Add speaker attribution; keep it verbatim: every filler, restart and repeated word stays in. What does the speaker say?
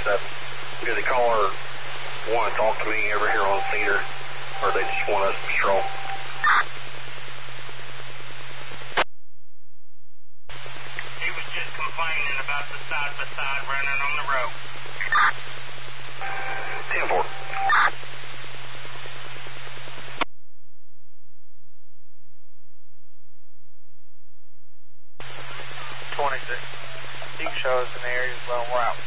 Speaker 1: seven. Did the caller want to talk to me over here on Cedar, or they just want us to patrol?
Speaker 2: He was just complaining about the side-by-side running on the road.
Speaker 1: ten four.
Speaker 3: twenty-six. You can show us an area as well. We're out.